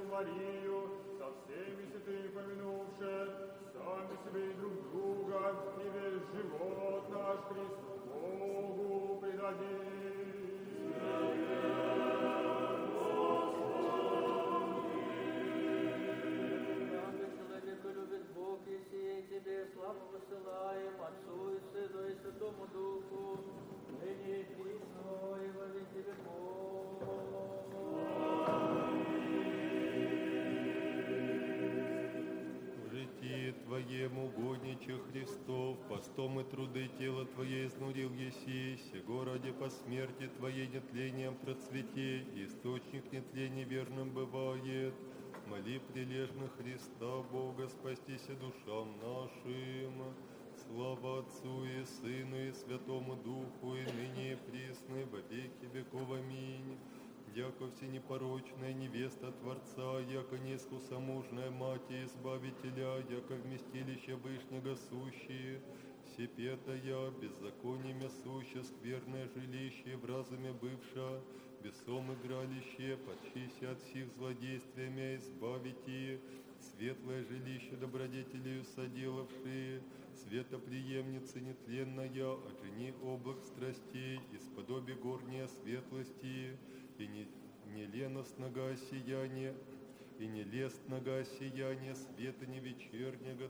Деву Марию, со всеми святыми помянувши, сами себе и друг друга, и весь живот наш Христу Богу предадим. Бог, и сие тебе славу высылаем, Отцу и Сыну и Святому Духу, ныне и присно, и во веки веков. В житии Твоем, угодниче Христов, постом и труды тела Твое изнурил еси, сего ради по смерти Твоей нетлением процветей, источник нетления верным бывает. Моли прилежно Христа Бога, спастися душам нашим. Слава Отцу и Сыну и Святому Духу, и ныне и присно, и во веки веков. Аминь. Яко всенепорочная невеста Творца, яко неискусомужная Мать Избавителя, яко вместилище Вышнего сущие, всепетая, беззакониями суще, скверное жилище, в разуме бывша, бесом игралище, подчися от сих злодействиями, избавите, светлое жилище добродетелью соделавшие, светоприемницы нетленная, от жени облак страстей, исподобие горней светлости, и не леностного сияния, и не лестного сияния света не вечернего